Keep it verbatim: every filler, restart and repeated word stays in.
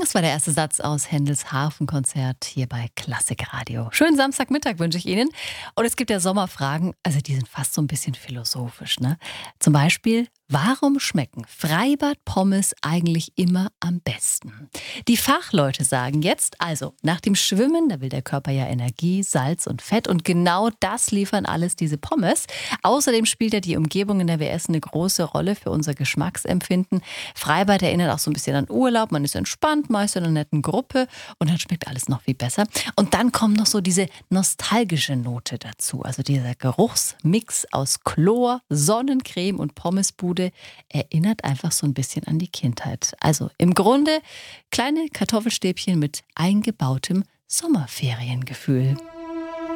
Das war der erste Satz aus Händels Hafenkonzert hier bei Klassikradio. Schönen Samstagmittag wünsche ich Ihnen. Und es gibt ja Sommerfragen, also die sind fast so ein bisschen philosophisch, ne? Zum Beispiel, warum schmecken Freibad-Pommes eigentlich immer am besten? Die Fachleute sagen jetzt, also nach dem Schwimmen, da will der Körper ja Energie, Salz und Fett und genau das liefern alles diese Pommes. Außerdem spielt ja die Umgebung, in der wir essen, eine große Rolle für unser Geschmacksempfinden. Freibad erinnert auch so ein bisschen an Urlaub, man ist entspannt, meist in einer netten Gruppe und dann schmeckt alles noch viel besser. Und dann kommt noch so diese nostalgische Note dazu, also dieser Geruchsmix aus Chlor, Sonnencreme und Pommesbude erinnert einfach so ein bisschen an die Kindheit. Also im Grunde kleine Kartoffelstäbchen mit eingebautem Sommerferiengefühl.